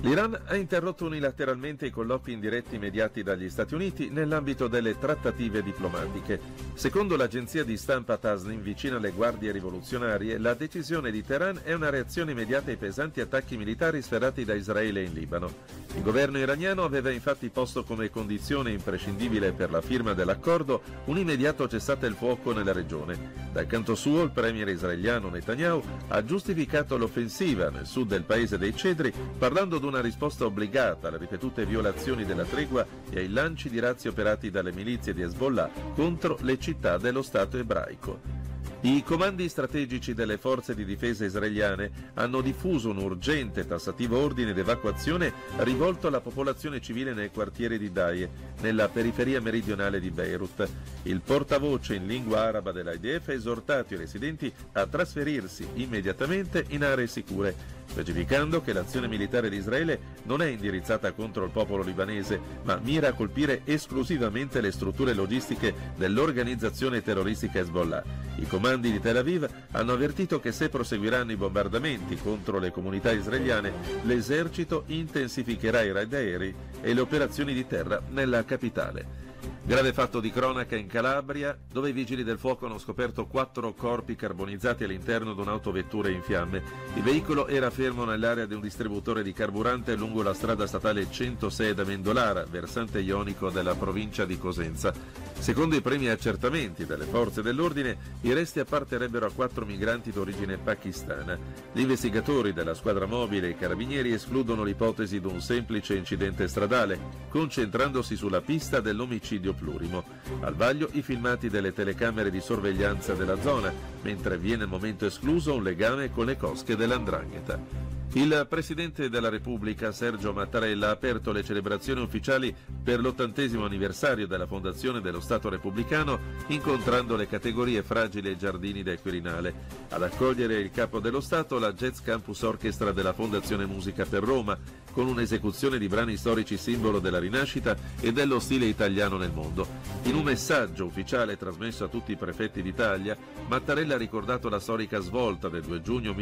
L'Iran ha interrotto unilateralmente i colloqui indiretti mediati dagli Stati Uniti nell'ambito delle trattative diplomatiche. Secondo l'agenzia di stampa Tasnim, vicina alle guardie rivoluzionarie, la decisione di Teheran è una reazione immediata ai pesanti attacchi militari sferrati da Israele in Libano. Il governo iraniano aveva infatti posto come condizione imprescindibile per la firma dell'accordo un immediato cessate il fuoco nella regione. Dal canto suo, il premier israeliano Netanyahu ha giustificato l'offensiva nel sud del paese dei Cedri, parlando di una risposta obbligata alle ripetute violazioni della tregua e ai lanci di razzi operati dalle milizie di Hezbollah contro le città dello Stato ebraico. I comandi strategici delle forze di difesa israeliane hanno diffuso un urgente e tassativo ordine d'evacuazione rivolto alla popolazione civile nel quartiere di Daye, nella periferia meridionale di Beirut. Il portavoce in lingua araba dell'IDF ha esortato i residenti a trasferirsi immediatamente in aree sicure, specificando che l'azione militare di Israele non è indirizzata contro il popolo libanese, ma mira a colpire esclusivamente le strutture logistiche dell'organizzazione terroristica Hezbollah. I comandi di Tel Aviv hanno avvertito che se proseguiranno i bombardamenti contro le comunità israeliane, l'esercito intensificherà i raid aerei e le operazioni di terra nella capitale. Grave fatto di cronaca in Calabria, dove i vigili del fuoco hanno scoperto 4 corpi carbonizzati all'interno di un'autovettura in fiamme. Il veicolo era fermo nell'area di un distributore di carburante lungo la strada statale 106 da Mendolara, versante ionico della provincia di Cosenza. Secondo i primi accertamenti delle forze dell'ordine, i resti apparterebbero a 4 migranti d'origine pakistana. Gli investigatori della squadra mobile e i carabinieri escludono l'ipotesi di un semplice incidente stradale, concentrandosi sulla pista dell'omicidio plurimo. Al vaglio i filmati delle telecamere di sorveglianza della zona, mentre viene al momento escluso un legame con le cosche dell''ndrangheta. Il Presidente della Repubblica, Sergio Mattarella, ha aperto le celebrazioni ufficiali per l'80° anniversario della fondazione dello Stato repubblicano, incontrando le categorie fragili e giardini del Quirinale. Ad accogliere il capo dello Stato la Jazz Campus Orchestra della Fondazione Musica per Roma, con un'esecuzione di brani storici simbolo della rinascita e dello stile italiano nel mondo. In un messaggio ufficiale trasmesso a tutti i prefetti d'Italia, Mattarella ha ricordato la storica svolta del 2 giugno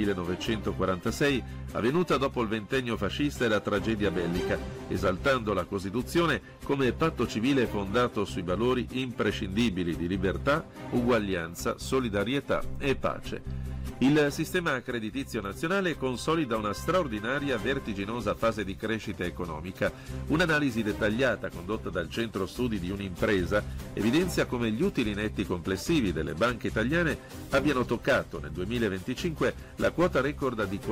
1946, avvenuta dopo il ventennio fascista e la tragedia bellica, esaltando la Costituzione come patto civile fondato sui valori imprescindibili di libertà, uguaglianza, solidarietà e pace. Il sistema creditizio nazionale consolida una straordinaria, vertiginosa fase di crescita economica. Un'analisi dettagliata condotta dal Centro Studi di Unimpresa evidenzia come gli utili netti complessivi delle banche italiane abbiano toccato nel 2025 la quota record di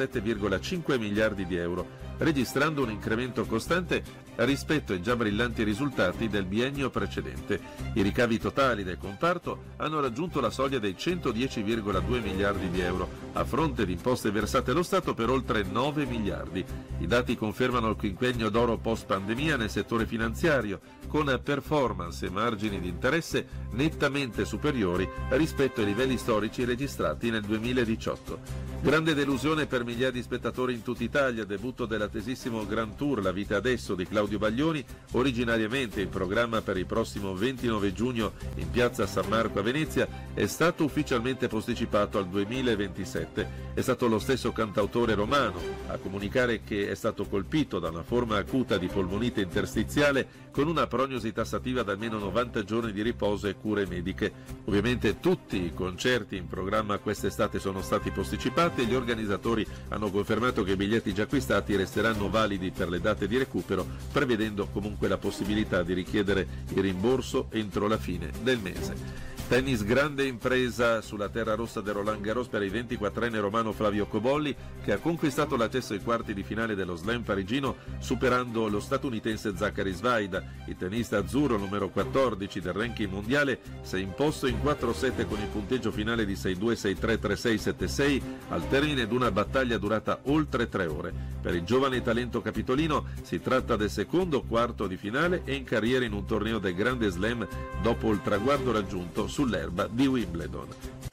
47,5 miliardi di euro, registrando un incremento costante rispetto ai già brillanti risultati del biennio precedente. I ricavi totali del comparto hanno raggiunto la soglia dei 110,2 miliardi di euro, a fronte di imposte versate allo Stato per oltre 9 miliardi. I dati confermano il quinquennio d'oro post-pandemia nel settore finanziario, con performance e margini di interesse nettamente superiori rispetto ai livelli storici registrati nel 2018. Grande delusione per migliaia di spettatori in tutta Italia, debutto dell'attesissimo Grand Tour La vita adesso di Claudio Baglioni, originariamente in programma per il prossimo 29 giugno in piazza San Marco a Venezia, è stato ufficialmente posticipato al 2027. È stato lo stesso cantautore romano a comunicare che è stato colpito da una forma acuta di polmonite interstiziale con una prognosi tassativa da almeno 90 giorni di riposo e cure mediche. Ovviamente tutti i concerti in programma quest'estate sono stati posticipati e gli organizzatori hanno confermato che i biglietti già acquistati resteranno validi per le date di recupero, prevedendo comunque la possibilità di richiedere il rimborso entro la fine del mese. Tennis, grande impresa sulla terra rossa del Roland Garros per il 24enne romano Flavio Cobolli, che ha conquistato l'accesso ai quarti di finale dello Slam parigino superando lo statunitense Zachary Svaida. Il tennista azzurro numero 14 del ranking mondiale si è imposto in 4-7 con il punteggio finale di 6-2, 6-3, 3-6, 7-6 al termine di una battaglia durata oltre 3 ore. Per il giovane talento capitolino si tratta del secondo quarto di finale e in carriera in un torneo del Grande Slam dopo il traguardo raggiunto sull'erba di Wimbledon.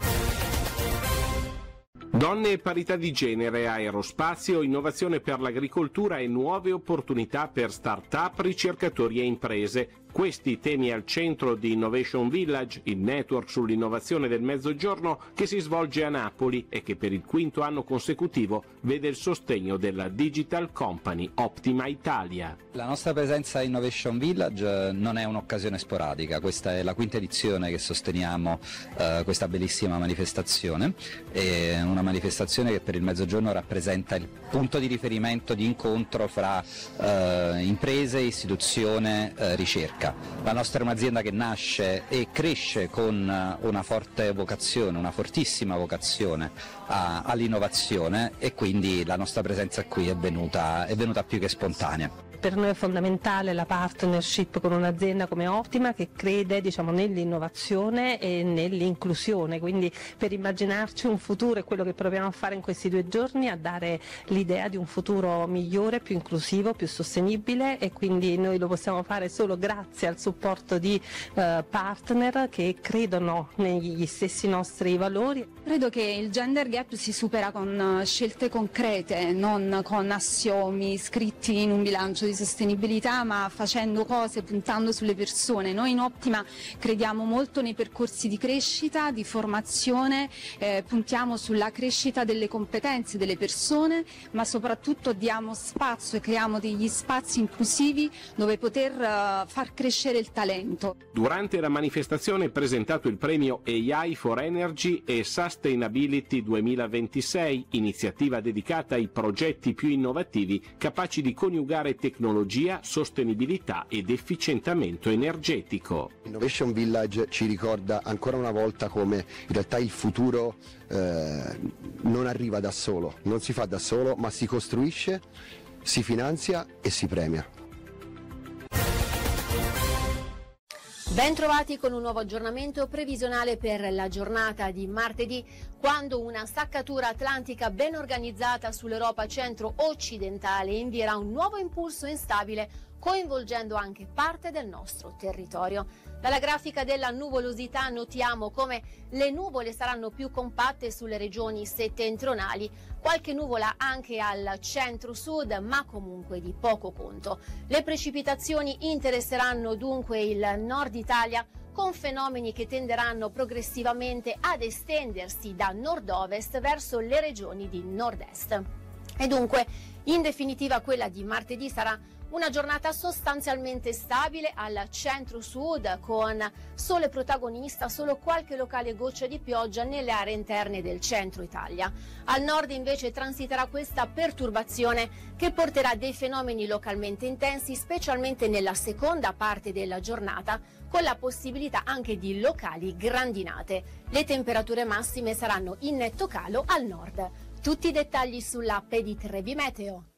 Donne e parità di genere, aerospazio, innovazione per l'agricoltura e nuove opportunità per start-up, ricercatori e imprese. Questi temi al centro di Innovation Village, il network sull'innovazione del Mezzogiorno che si svolge a Napoli e che per il quinto anno consecutivo vede il sostegno della digital company Optima Italia. La nostra presenza a Innovation Village non è un'occasione sporadica, questa è la quinta edizione che sosteniamo questa bellissima manifestazione, è una manifestazione che per il Mezzogiorno rappresenta il punto di riferimento, di incontro fra imprese, istituzione, ricerca. La nostra è un'azienda che nasce e cresce con una forte vocazione, una fortissima vocazione all'innovazione, e quindi la nostra presenza qui è venuta più che spontanea. Per noi è fondamentale la partnership con un'azienda come Optima che crede, nell'innovazione e nell'inclusione, quindi per immaginarci un futuro è quello che proviamo a fare in questi 2 giorni, a dare l'idea di un futuro migliore, più inclusivo, più sostenibile, e quindi noi lo possiamo fare solo grazie al supporto di partner che credono negli stessi nostri valori. Credo che il gender gap si supera con scelte concrete, non con assiomi scritti in un bilancio di sostenibilità, ma facendo cose, puntando sulle persone. Noi in Optima crediamo molto nei percorsi di crescita, di formazione, puntiamo sulla crescita delle competenze delle persone, ma soprattutto diamo spazio e creiamo degli spazi inclusivi dove poter far crescere il talento. Durante la manifestazione è presentato il premio AI for Energy e Sustainability 2026, iniziativa dedicata ai progetti più innovativi capaci di coniugare tecnologia, sostenibilità ed efficientamento energetico. Innovation Village ci ricorda ancora una volta come in realtà il futuro non arriva da solo, non si fa da solo, ma si costruisce, si finanzia e si premia. Ben trovati con un nuovo aggiornamento previsionale per la giornata di martedì, quando una staccatura atlantica ben organizzata sull'Europa centro-occidentale invierà un nuovo impulso instabile, coinvolgendo anche parte del nostro territorio. Dalla grafica della nuvolosità notiamo come le nuvole saranno più compatte sulle regioni settentrionali, qualche nuvola anche al centro-sud, ma comunque di poco conto. Le precipitazioni interesseranno dunque il nord Italia, con fenomeni che tenderanno progressivamente ad estendersi da nord-ovest verso le regioni di nord-est. E dunque, in definitiva, quella di martedì sarà una giornata sostanzialmente stabile al centro-sud, con sole protagonista solo qualche locale goccia di pioggia nelle aree interne del centro Italia. Al nord invece transiterà questa perturbazione che porterà dei fenomeni localmente intensi, specialmente nella seconda parte della giornata, con la possibilità anche di locali grandinate. Le temperature massime saranno in netto calo al nord. Tutti i dettagli sull'app di Trebi Meteo.